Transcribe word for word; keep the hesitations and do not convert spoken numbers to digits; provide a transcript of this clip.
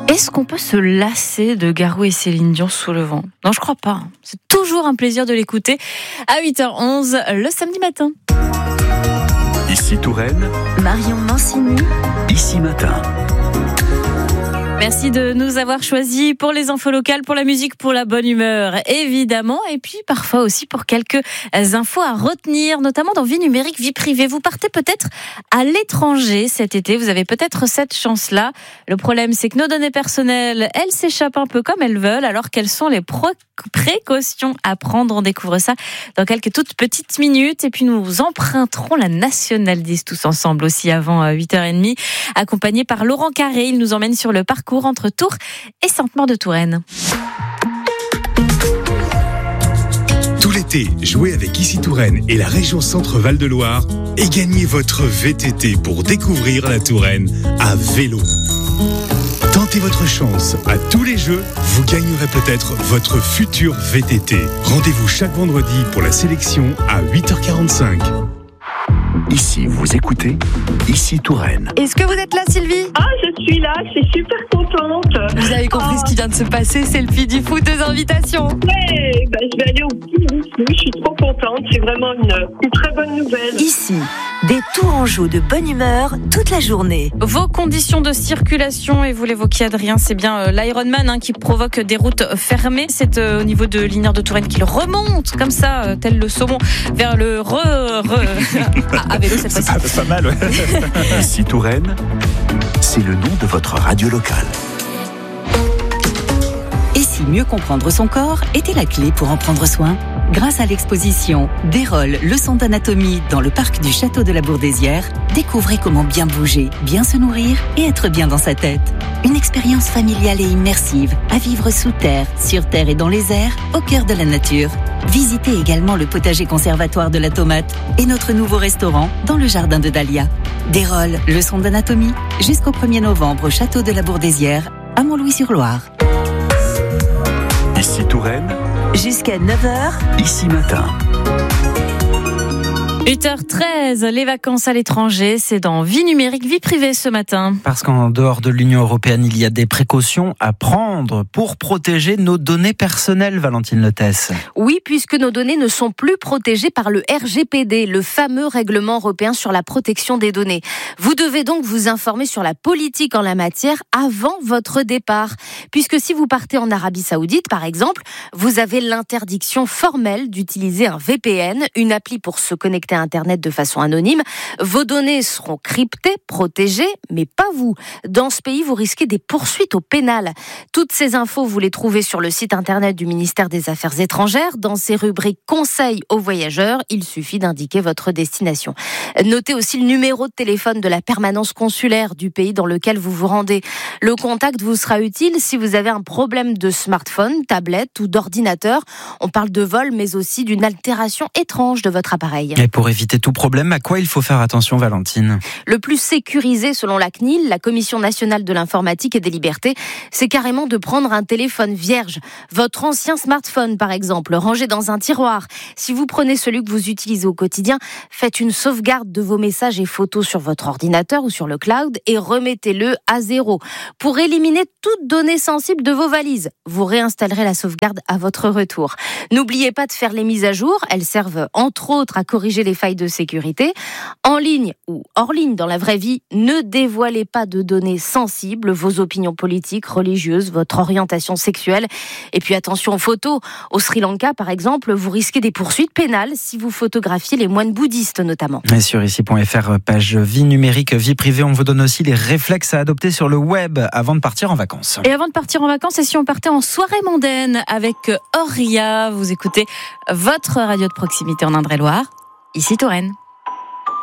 Est-ce qu'on peut se lasser de Garou et Céline Dion sous le vent ? Non, je crois pas. C'est toujours un plaisir de l'écouter à huit heures onze le samedi matin. Ici Touraine, Marion Mancini, Ici Matin. Merci de nous avoir choisis pour les infos locales, pour la musique, pour la bonne humeur, évidemment, et puis parfois aussi pour quelques infos à retenir, notamment dans Vie numérique, vie privée. Vous partez peut-être à l'étranger cet été, vous avez peut-être cette chance-là. Le problème, c'est que nos données personnelles, elles s'échappent un peu comme elles veulent, alors quelles sont les pro- précautions à prendre ? On découvre ça dans quelques toutes petites minutes, et puis nous emprunterons la National dix tous ensemble aussi avant huit heures trente, accompagné par Laurent Carré. Il nous emmène sur le parcours entre Tours et Sainte-Maure-de-Touraine. Tout l'été, jouez avec Ici Touraine et la région Centre-Val de Loire et gagnez votre V T T pour découvrir la Touraine à vélo. Tentez votre chance. À tous les jeux, vous gagnerez peut-être votre futur V T T. Rendez-vous chaque vendredi pour la sélection à huit heures quarante-cinq. Ici, vous écoutez Ici Touraine. Est-ce que vous êtes là, Sylvie ? Ah, je suis là, je suis super contente. Vous avez compris oh. ce qui vient de se passer, c'est le Puy du Foot, deux invitations. Ouais, bah, je vais aller au Puy du Foot, je suis trop contente, c'est vraiment une, une très bonne nouvelle. Ici, des Tourangeaux de bonne humeur toute la journée. Vos conditions de circulation, et vous l'évoquiez Adrien, c'est bien euh, l'Ironman hein, qui provoque des routes fermées. C'est euh, au niveau de l'I N R de Touraine qu'il remonte comme ça, euh, tel le saumon, vers le re... re... à vélo cette fois-ci. Ah, c'est pas mal, ouais. Ici Touraine, c'est le nom de votre radio locale. Et si mieux comprendre son corps était la clé pour en prendre soin ? Grâce à l'exposition Dérolle, leçon d'anatomie dans le parc du Château de la Bourdesière, découvrez comment bien bouger, bien se nourrir et être bien dans sa tête. Une expérience familiale et immersive à vivre sous terre, sur terre et dans les airs, au cœur de la nature. Visitez également le potager conservatoire de la tomate et notre nouveau restaurant dans le jardin de Dahlia. Dérolle, leçon d'anatomie, jusqu'au premier novembre au Château de la Bourdesière, à Montlouis-sur-Loire. Ici Touraine, Jusqu'à neuf heures, Ici Matin. huit heures treize, les vacances à l'étranger, c'est dans Vie numérique, vie privée ce matin. Parce qu'en dehors de l'Union européenne, il y a des précautions à prendre pour protéger nos données personnelles, Valentine Letesse. Oui, puisque nos données ne sont plus protégées par le R G P D, le fameux règlement européen sur la protection des données. Vous devez donc vous informer sur la politique en la matière avant votre départ. Puisque si vous partez en Arabie Saoudite, par exemple, vous avez l'interdiction formelle d'utiliser un V P N, une appli pour se connecter à Internet de façon anonyme. Vos données seront cryptées, protégées, mais pas vous. Dans ce pays, vous risquez des poursuites au pénal. Toutes ces infos, vous les trouvez sur le site Internet du ministère des Affaires étrangères. Dans ces rubriques conseils aux voyageurs, il suffit d'indiquer votre destination. Notez aussi le numéro de téléphone de la permanence consulaire du pays dans lequel vous vous rendez. Le contact vous sera utile si vous avez un problème de smartphone, tablette ou d'ordinateur. On parle de vol, mais aussi d'une altération étrange de votre appareil. Et pour éviter tout problème, à quoi il faut faire attention, Valentine ? Le plus sécurisé selon la C N I L, la Commission nationale de l'informatique et des libertés, c'est carrément de prendre un téléphone vierge. Votre ancien smartphone, par exemple, rangé dans un tiroir. Si vous prenez celui que vous utilisez au quotidien, faites une sauvegarde de vos messages et photos sur votre ordinateur ou sur le cloud et remettez-le à zéro. Pour éliminer toute donnée sensible de vos valises, vous réinstallerez la sauvegarde à votre retour. N'oubliez pas de faire les mises à jour. Elles servent entre autres à corriger les failles de sécurité. En ligne ou hors ligne dans la vraie vie, ne dévoilez pas de données sensibles, vos opinions politiques, religieuses, votre orientation sexuelle. Et puis attention aux photos. Au Sri Lanka, par exemple, vous risquez des poursuites pénales si vous photographiez les moines bouddhistes notamment. Et sur ici point f r, page vie numérique, vie privée, on vous donne aussi les réflexes à adopter sur le web avant de partir en vacances. Et avant de partir en vacances, et si on partait en soirée mondaine avec Auria, vous écoutez votre radio de proximité en Indre-et-Loire, ici Touraine.